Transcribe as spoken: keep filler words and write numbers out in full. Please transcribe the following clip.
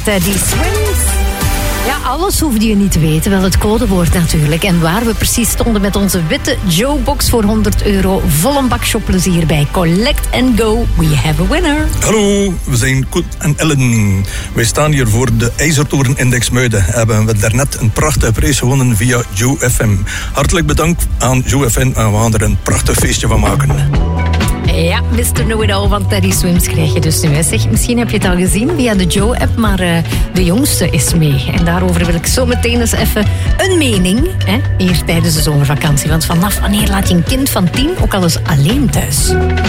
Teddy Swims. Ja, alles hoefde je niet te weten. Wel het codewoord natuurlijk. En waar we precies stonden met onze witte Joe-box voor honderd euro. Vol een bak shopplezier bij Collect and Go. We have a winner. Hallo, we zijn Koen en Ellen. Wij staan hier voor de IJzertoren Index Muiden. Hebben we daarnet een prachtige prijs gewonnen via Joe F M. Hartelijk bedankt aan Joe F M en we gaan er een prachtig feestje van maken. Ja, mister Know-it-all van Teddy Swims krijg je dus nu. Zeg, misschien heb je het al gezien via de Joe-app, maar uh, de jongste is mee. En daarover wil ik zo meteen eens even een mening, hè, hier tijdens de zomervakantie. Want vanaf wanneer laat je een kind van tien ook al eens alleen thuis?